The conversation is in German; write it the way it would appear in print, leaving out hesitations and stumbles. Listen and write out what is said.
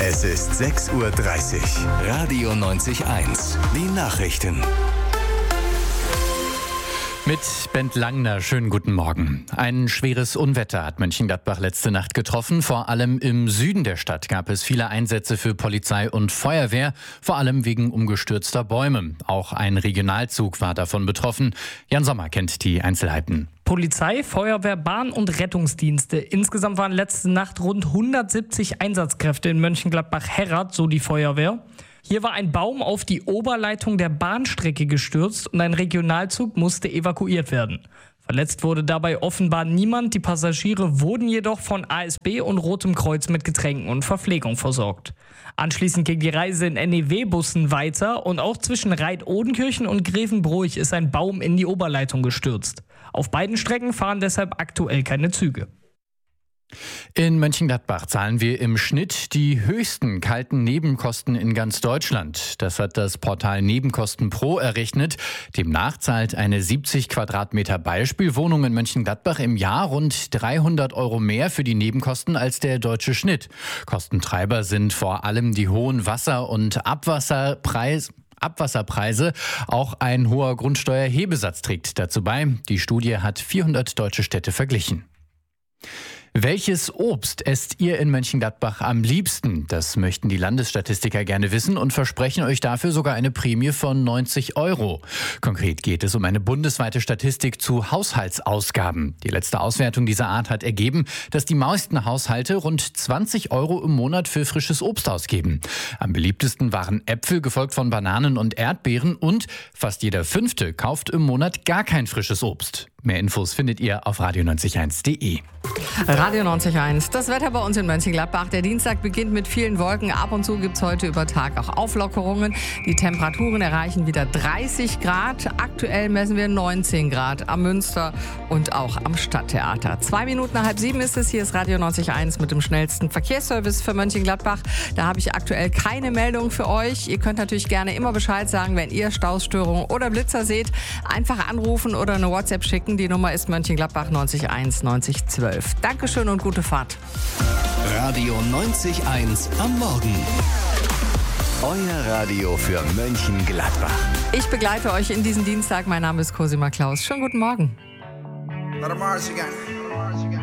Es ist 6:30 Uhr. Radio 90.1. Die Nachrichten. Mit Bent Langner, schönen guten Morgen. Ein schweres Unwetter hat Mönchengladbach letzte Nacht getroffen. Vor allem im Süden der Stadt gab es viele Einsätze für Polizei und Feuerwehr, vor allem wegen umgestürzter Bäume. Auch ein Regionalzug war davon betroffen. Jan Sommer kennt die Einzelheiten. Polizei, Feuerwehr, Bahn- und Rettungsdienste. Insgesamt waren letzte Nacht rund 170 Einsatzkräfte in Mönchengladbach-Herrad, so die Feuerwehr. Hier war ein Baum auf die Oberleitung der Bahnstrecke gestürzt und ein Regionalzug musste evakuiert werden. Verletzt wurde dabei offenbar niemand. Die Passagiere wurden jedoch von ASB und Rotem Kreuz mit Getränken und Verpflegung versorgt. Anschließend ging die Reise in NEW-Bussen weiter und auch zwischen Reit-Odenkirchen und Grevenbroich ist ein Baum in die Oberleitung gestürzt. Auf beiden Strecken fahren deshalb aktuell keine Züge. In Mönchengladbach zahlen wir im Schnitt die höchsten kalten Nebenkosten in ganz Deutschland. Das hat das Portal Nebenkosten Pro errechnet. Demnach zahlt eine 70 Quadratmeter Beispielwohnung in Mönchengladbach im Jahr rund 300 € mehr für die Nebenkosten als der deutsche Schnitt. Kostentreiber sind vor allem die hohen Wasser- und Abwasserpreise. Auch ein hoher Grundsteuerhebesatz trägt dazu bei. Die Studie hat 400 deutsche Städte verglichen. Welches Obst esst ihr in Mönchengladbach am liebsten? Das möchten die Landesstatistiker gerne wissen und versprechen euch dafür sogar eine Prämie von 90 €. Konkret geht es um eine bundesweite Statistik zu Haushaltsausgaben. Die letzte Auswertung dieser Art hat ergeben, dass die meisten Haushalte rund 20 € im Monat für frisches Obst ausgeben. Am beliebtesten waren Äpfel, gefolgt von Bananen und Erdbeeren, und fast jeder Fünfte kauft im Monat gar kein frisches Obst. Mehr Infos findet ihr auf radio90.1.de. Radio 90.1. Das Wetter bei uns in Mönchengladbach. Der Dienstag beginnt mit vielen Wolken. Ab und zu gibt es heute über Tag auch Auflockerungen. Die Temperaturen erreichen wieder 30 Grad. Aktuell messen wir 19 Grad am Münster und auch am Stadttheater. 6:02 ist es. Hier ist Radio 90.1 mit dem schnellsten Verkehrsservice für Mönchengladbach. Da habe ich aktuell keine Meldung für euch. Ihr könnt natürlich gerne immer Bescheid sagen, wenn ihr Staustörungen oder Blitzer seht. Einfach anrufen oder eine WhatsApp schicken. Die Nummer ist Mönchengladbach 90 1 90 12. Dankeschön und gute Fahrt. Radio 90.1 am Morgen. Euer Radio für Mönchengladbach. Ich begleite euch in diesen Dienstag. Mein Name ist Cosima Klaus. Schönen guten Morgen.